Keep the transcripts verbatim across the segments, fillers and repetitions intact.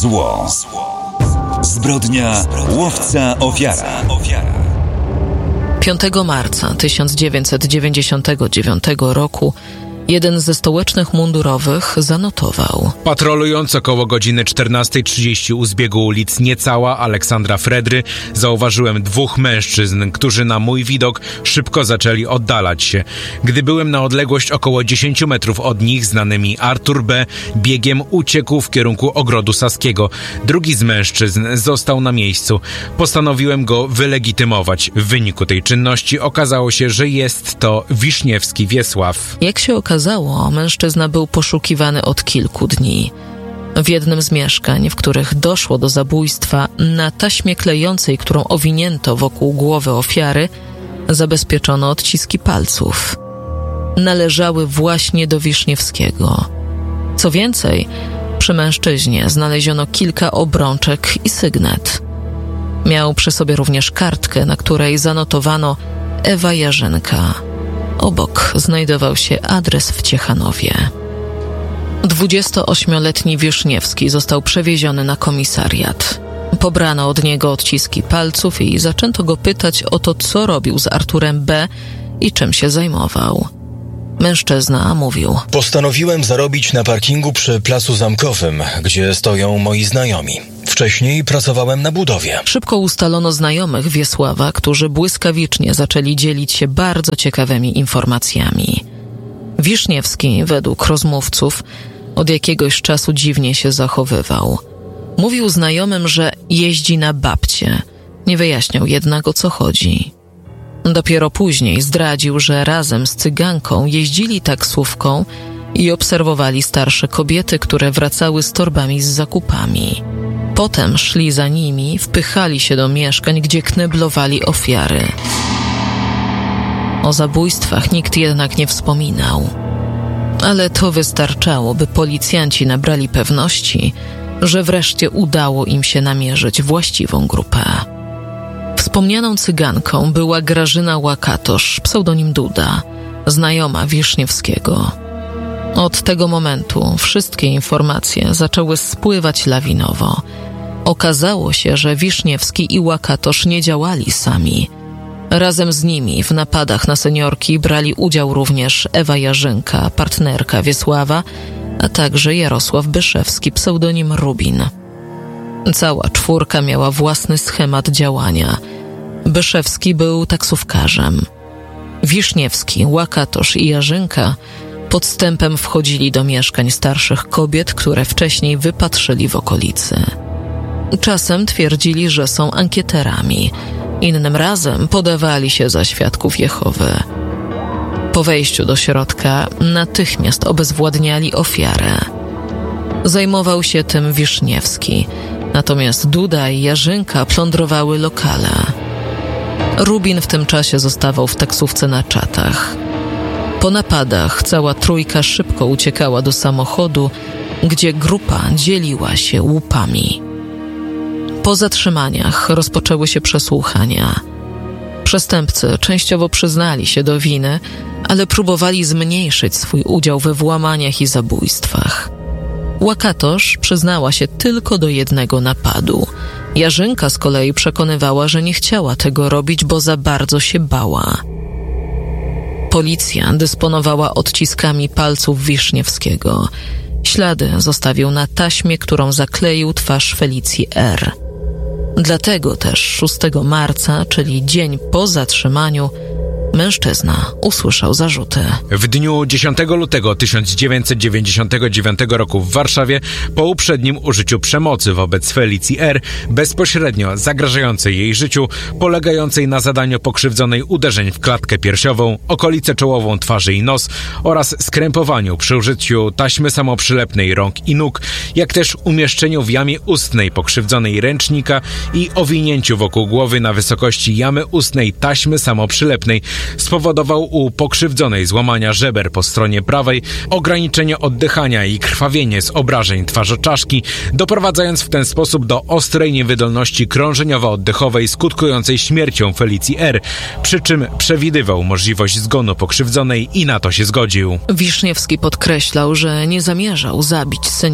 Zło. Zbrodnia łowca ofiara. piątego marca tysiąc dziewięćset dziewięćdziesiątego dziewiątego roku jeden ze stołecznych mundurowych zanotował: patrolując około godziny czternastej trzydzieści u zbiegu ulic Niecała Aleksandra Fredry, zauważyłem dwóch mężczyzn, którzy na mój widok szybko zaczęli oddalać się. Gdy byłem na odległość około dziesięć metrów od nich, znany mi Artur B. biegiem uciekł w kierunku Ogrodu Saskiego. Drugi z mężczyzn został na miejscu. Postanowiłem go wylegitymować. W wyniku tej czynności okazało się, że jest to Wiszniewski Wiesław. Jak się okazało, mężczyzna był poszukiwany od kilku dni. W jednym z mieszkań, w których doszło do zabójstwa, na taśmie klejącej, którą owinięto wokół głowy ofiary, zabezpieczono odciski palców. Należały właśnie do Wiszniewskiego. Co więcej, przy mężczyźnie znaleziono kilka obrączek i sygnet. Miał przy sobie również kartkę, na której zanotowano Ewa Jarzynka. Obok znajdował się adres w Ciechanowie. dwudziestoośmioletni Wiszniewski został przewieziony na komisariat. Pobrano od niego odciski palców i zaczęto go pytać o to, co robił z Arturem B. i czym się zajmował. Mężczyzna mówił: postanowiłem zarobić na parkingu przy Placu Zamkowym, gdzie stoją moi znajomi. Wcześniej pracowałem na budowie. Szybko ustalono znajomych Wiesława, którzy błyskawicznie zaczęli dzielić się bardzo ciekawymi informacjami. Wiszniewski, według rozmówców, od jakiegoś czasu dziwnie się zachowywał. Mówił znajomym, że jeździ na babcie. Nie wyjaśniał jednak, o co chodzi. Dopiero później zdradził, że razem z cyganką jeździli taksówką i obserwowali starsze kobiety, które wracały z torbami z zakupami. Potem szli za nimi, wpychali się do mieszkań, gdzie kneblowali ofiary. O zabójstwach nikt jednak nie wspominał. Ale to wystarczało, by policjanci nabrali pewności, że wreszcie udało im się namierzyć właściwą grupę. Wspomnianą cyganką była Grażyna Łakatosz, pseudonim Duda, znajoma Wiszniewskiego. Od tego momentu wszystkie informacje zaczęły spływać lawinowo. Okazało się, że Wiszniewski i Łakatosz nie działali sami. Razem z nimi w napadach na seniorki brali udział również Ewa Jarzynka, partnerka Wiesława, a także Jarosław Byszewski, pseudonim Rubin. Cała czwórka miała własny schemat działania. Byszewski był taksówkarzem. Wiszniewski, Łakatosz i Jarzynka podstępem wchodzili do mieszkań starszych kobiet, które wcześniej wypatrzyli w okolicy. Czasem twierdzili, że są ankieterami, innym razem podawali się za świadków Jehowy. Po wejściu do środka natychmiast obezwładniali ofiarę. Zajmował się tym Wiszniewski, natomiast Duda i Jarzynka plądrowały lokale. Rubin w tym czasie zostawał w taksówce na Czatach. Po napadach cała trójka szybko uciekała do samochodu, gdzie grupa dzieliła się łupami. Po zatrzymaniach rozpoczęły się przesłuchania. Przestępcy częściowo przyznali się do winy, ale próbowali zmniejszyć swój udział we włamaniach i zabójstwach. Łakatosz przyznała się tylko do jednego napadu. Jarzynka z kolei przekonywała, że nie chciała tego robić, bo za bardzo się bała. Policja dysponowała odciskami palców Wiszniewskiego. Ślady zostawił na taśmie, którą zakleił twarz Felicji R. Dlatego też szóstego marca, czyli dzień po zatrzymaniu, mężczyzna usłyszał zarzuty. W dniu dziesiątego lutego tysiąc dziewięćset dziewięćdziesiątego dziewiątego roku w Warszawie, po uprzednim użyciu przemocy wobec Felicji R., bezpośrednio zagrażającej jej życiu, polegającej na zadaniu pokrzywdzonej uderzeń w klatkę piersiową, okolicę czołową twarzy i nos oraz skrępowaniu przy użyciu taśmy samoprzylepnej rąk i nóg, jak też umieszczeniu w jamie ustnej pokrzywdzonej ręcznika i owinięciu wokół głowy na wysokości jamy ustnej taśmy samoprzylepnej, spowodował u pokrzywdzonej złamania żeber po stronie prawej, ograniczenie oddychania i krwawienie z obrażeń twarzoczaszki, doprowadzając w ten sposób do ostrej niewydolności krążeniowo-oddechowej skutkującej śmiercią Felicji R., przy czym przewidywał możliwość zgonu pokrzywdzonej i na to się zgodził. Wiszniewski podkreślał, że nie zamierzał zabić seniorki.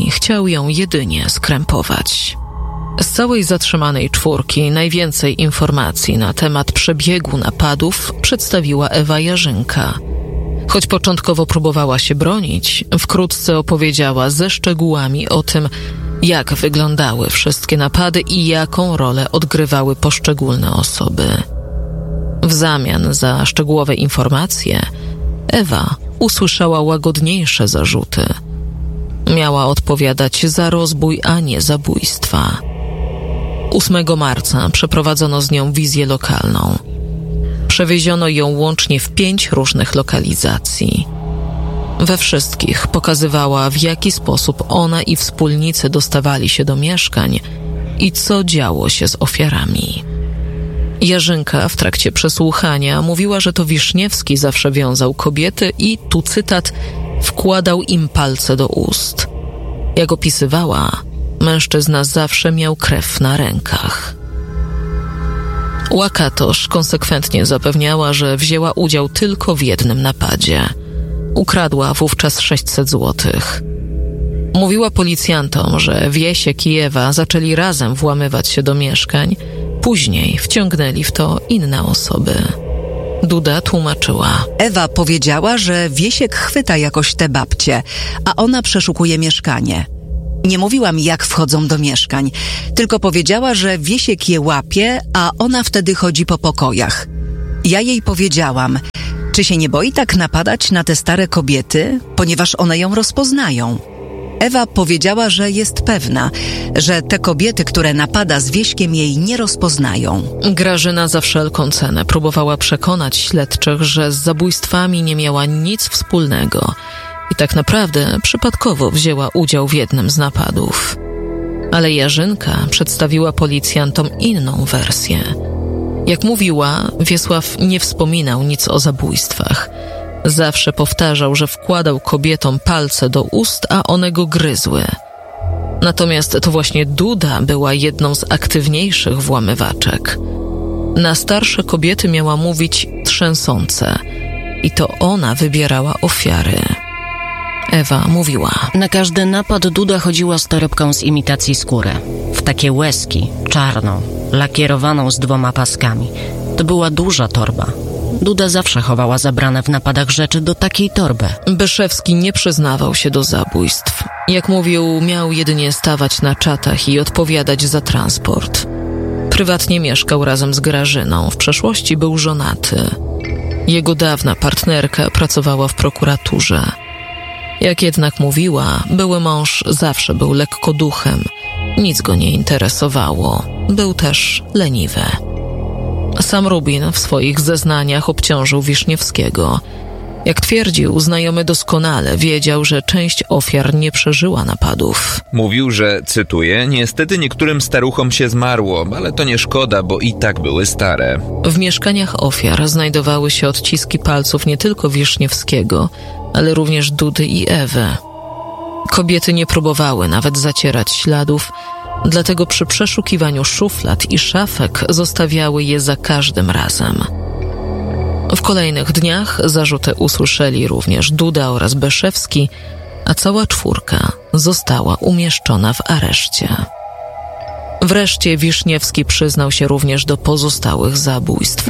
Wiśniewski chciał ją jedynie skrępować. Z całej zatrzymanej czwórki najwięcej informacji na temat przebiegu napadów przedstawiła Ewa Jarzynka. Choć początkowo próbowała się bronić, wkrótce opowiedziała ze szczegółami o tym, jak wyglądały wszystkie napady i jaką rolę odgrywały poszczególne osoby. W zamian za szczegółowe informacje Ewa usłyszała łagodniejsze zarzuty. Miała odpowiadać za rozbój, a nie zabójstwa. ósmego marca przeprowadzono z nią wizję lokalną. Przewieziono ją łącznie w pięć różnych lokalizacji. We wszystkich pokazywała, w jaki sposób ona i wspólnicy dostawali się do mieszkań i co działo się z ofiarami. Jarzynka w trakcie przesłuchania mówiła, że to Wiśniewski zawsze wiązał kobiety i, tu cytat, wkładał im palce do ust. Jak opisywała, mężczyzna zawsze miał krew na rękach. Łakatosz konsekwentnie zapewniała, że wzięła udział tylko w jednym napadzie. Ukradła wówczas sześćset złotych. Mówiła policjantom, że Wiesiek i Ewa zaczęli razem włamywać się do mieszkań, później wciągnęli w to inne osoby. Duda tłumaczyła. Ewa powiedziała, że Wiesiek chwyta jakoś tę babcię, a ona przeszukuje mieszkanie. Nie mówiłam, jak wchodzą do mieszkań, tylko powiedziała, że Wiesiek je łapie, a ona wtedy chodzi po pokojach. Ja jej powiedziałam, czy się nie boi tak napadać na te stare kobiety, ponieważ one ją rozpoznają. Ewa powiedziała, że jest pewna, że te kobiety, które napada z Wieśkiem, jej nie rozpoznają. Grażyna za wszelką cenę próbowała przekonać śledczych, że z zabójstwami nie miała nic wspólnego i tak naprawdę przypadkowo wzięła udział w jednym z napadów. Ale Jarzynka przedstawiła policjantom inną wersję. Jak mówiła, Wiesław nie wspominał nic o zabójstwach. Zawsze powtarzał, że wkładał kobietom palce do ust, a one go gryzły. Natomiast to właśnie Duda była jedną z aktywniejszych włamywaczek. Na starsze kobiety miała mówić trzęsące i to ona wybierała ofiary. Ewa mówiła. Na każdy napad Duda chodziła z torebką z imitacji skóry. W takie łezki, czarną, lakierowaną z dwoma paskami. To była duża torba. Duda zawsze chowała zabrane w napadach rzeczy do takiej torby. Byszewski nie przyznawał się do zabójstw. Jak mówił, miał jedynie stawać na czatach i odpowiadać za transport. Prywatnie mieszkał razem z Grażyną. W przeszłości był żonaty. Jego dawna partnerka pracowała w prokuraturze. Jak jednak mówiła, były mąż zawsze był lekkoduchem. Nic go nie interesowało. Był też leniwy. Sam Rubin w swoich zeznaniach obciążył Wiśniewskiego. Jak twierdził, znajomy doskonale wiedział, że część ofiar nie przeżyła napadów. Mówił, że, cytuję, niestety niektórym staruchom się zmarło, ale to nie szkoda, bo i tak były stare. W mieszkaniach ofiar znajdowały się odciski palców nie tylko Wiśniewskiego, ale również Dudy i Ewy. Kobiety nie próbowały nawet zacierać śladów, dlatego przy przeszukiwaniu szuflad i szafek zostawiały je za każdym razem. W kolejnych dniach zarzuty usłyszeli również Duda oraz Byszewski, a cała czwórka została umieszczona w areszcie. Wreszcie Wiśniewski przyznał się również do pozostałych zabójstw.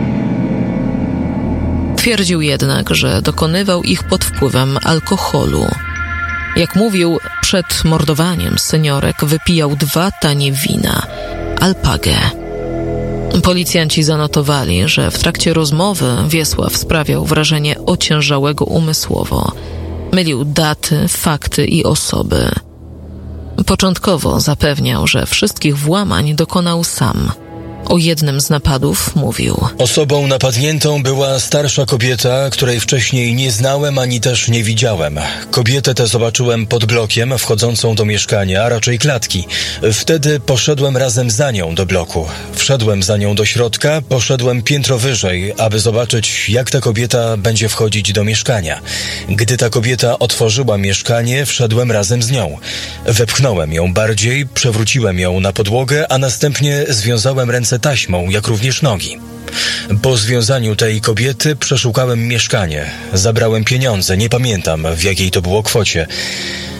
Twierdził jednak, że dokonywał ich pod wpływem alkoholu. Jak mówił, przed mordowaniem seniorek wypijał dwa tanie wina, Alpagę. Policjanci zanotowali, że w trakcie rozmowy Wiesław sprawiał wrażenie ociężałego umysłowo. Mylił daty, fakty i osoby. Początkowo zapewniał, że wszystkich włamań dokonał sam. O jednym z napadów mówił. Osobą napadniętą była starsza kobieta, której wcześniej nie znałem ani też nie widziałem. Kobietę tę zobaczyłem pod blokiem, wchodzącą do mieszkania, a raczej klatki. Wtedy poszedłem razem za nią do bloku. Wszedłem za nią do środka, poszedłem piętro wyżej, aby zobaczyć, jak ta kobieta będzie wchodzić do mieszkania. Gdy ta kobieta otworzyła mieszkanie, wszedłem razem z nią. Wepchnąłem ją bardziej, przewróciłem ją na podłogę, a następnie związałem ręce taśmą, jak również nogi. Po związaniu tej kobiety przeszukałem mieszkanie. Zabrałem pieniądze, nie pamiętam, w jakiej to było kwocie.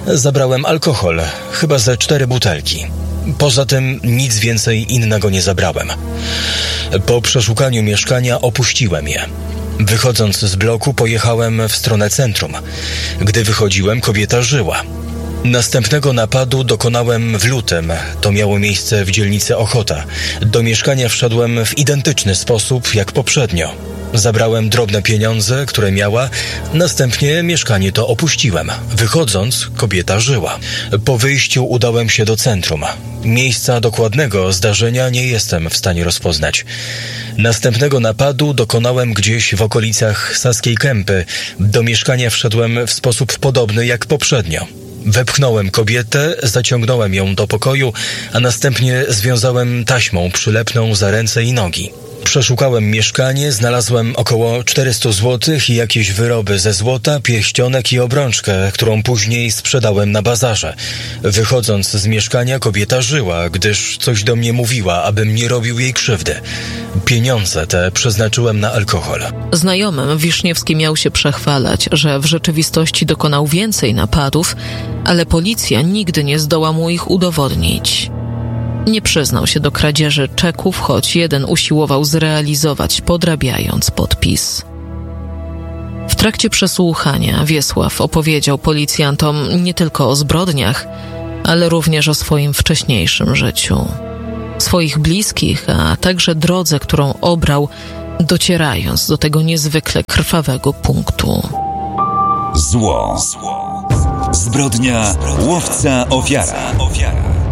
Zabrałem alkohol, chyba ze cztery butelki. Poza tym nic więcej innego nie zabrałem. Po przeszukaniu mieszkania opuściłem je. Wychodząc z bloku, pojechałem w stronę centrum. Gdy wychodziłem, kobieta żyła. Następnego napadu dokonałem w lutym. To miało miejsce w dzielnicy Ochota. Do mieszkania wszedłem w identyczny sposób jak poprzednio. Zabrałem drobne pieniądze, które miała, następnie mieszkanie to opuściłem. Wychodząc, kobieta żyła. Po wyjściu udałem się do centrum. Miejsca dokładnego zdarzenia nie jestem w stanie rozpoznać. Następnego napadu dokonałem gdzieś w okolicach Saskiej Kępy. Do mieszkania wszedłem w sposób podobny jak poprzednio. Wepchnąłem kobietę, zaciągnąłem ją do pokoju, a następnie związałem taśmą przylepną za ręce i nogi. Przeszukałem mieszkanie, znalazłem około czterysta złotych i jakieś wyroby ze złota, pierścionek i obrączkę, którą później sprzedałem na bazarze. Wychodząc z mieszkania, kobieta żyła, gdyż coś do mnie mówiła, abym nie robił jej krzywdy. Pieniądze te przeznaczyłem na alkohol. Znajomym Wiszniewski miał się przechwalać, że w rzeczywistości dokonał więcej napadów, ale policja nigdy nie zdoła mu ich udowodnić. Nie przyznał się do kradzieży czeków, choć jeden usiłował zrealizować, podrabiając podpis. W trakcie przesłuchania Wiesław opowiedział policjantom nie tylko o zbrodniach, ale również o swoim wcześniejszym życiu, swoich bliskich, a także drodze, którą obrał, docierając do tego niezwykle krwawego punktu. Zło. Zbrodnia, łowca, ofiara.